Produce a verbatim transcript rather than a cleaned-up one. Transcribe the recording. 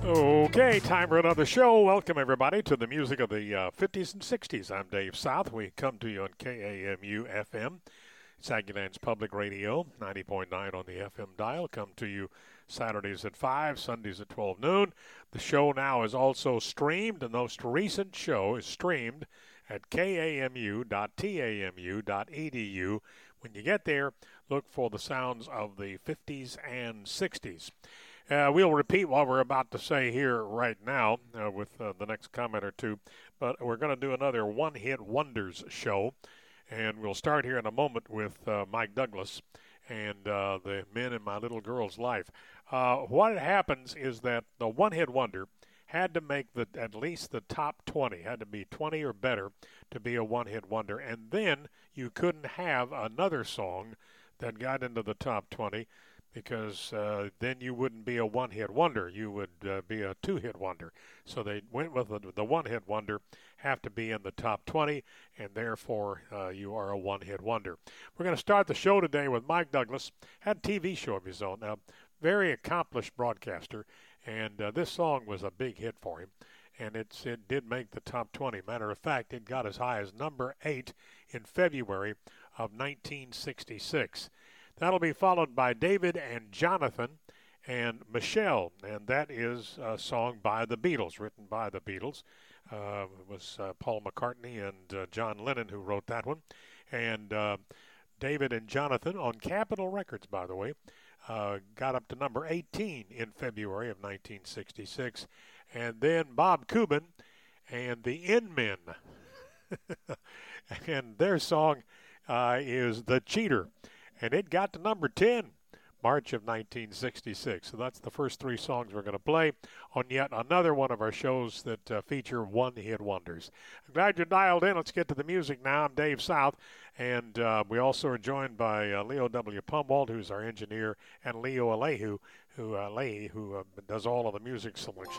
Okay, time for another show. Welcome, everybody, to the music of the uh, fifties and sixties. I'm Dave South. We come to you on K A M U F M, Saguenay's Public Radio, ninety point nine on the F M dial. Come to you Saturdays at five, Sundays at twelve noon. The show now is also streamed. The most recent show is streamed at k a m u dot t a m u dot e d u. When you get there, look for the sounds of the fifties and sixties. Uh, we'll repeat what we're about to say here right now uh, with uh, the next comment or two, but we're going to do another one-hit wonders show, and we'll start here in a moment with uh, Mike Douglas and uh, the Men in My Little Girl's Life. Uh, what happens is that the one-hit wonder had to make the at least the top twenty, had to be twenty or better to be a one-hit wonder, and then you couldn't have another song that got into the top twenty, because uh, then you wouldn't be a one-hit wonder. You would uh, be a two-hit wonder. So they went with the, the one-hit wonder, have to be in the top twenty, and therefore uh, you are a one-hit wonder. We're going to start the show today with Mike Douglas. Had a T V show of his own. Now, very accomplished broadcaster, and uh, this song was a big hit for him, and it's, it did make the top twenty. Matter of fact, it got as high as number eight in February of nineteen sixty-six. That'll be followed by David and Jonathan and Michelle, and that is a song by the Beatles, written by the Beatles. Uh, it was uh, Paul McCartney and uh, John Lennon who wrote that one. And uh, David and Jonathan, on Capitol Records, by the way, uh, got up to number eighteen in February of nineteen sixty-six. And then Bob Cuban and the In-Men, and their song uh, is The Cheater. And it got to number ten, March of nineteen sixty-six. So that's the first three songs we're going to play on yet another one of our shows that uh, feature one-hit wonders. I'm glad you're dialed in. Let's get to the music now. I'm Dave South, and uh, we also are joined by uh, Leo W. Pumwald, who's our engineer, and Leo Alehu, who, uh, Leahy, who uh, does all of the music selection.